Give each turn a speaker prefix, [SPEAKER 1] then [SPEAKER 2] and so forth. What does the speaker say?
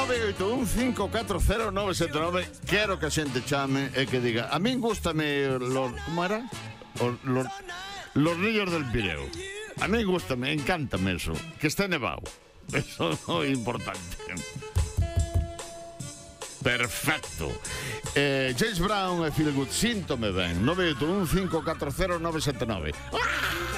[SPEAKER 1] 981-540-979. Quero que a xente chame e que diga: a min gústame como era? Los ríos del Pireo. A min gústame, encántame eso. Que esté nevado. Eso é moi importante. Perfecto. James Brown e Feel Good, síntome ben. 981-540-979.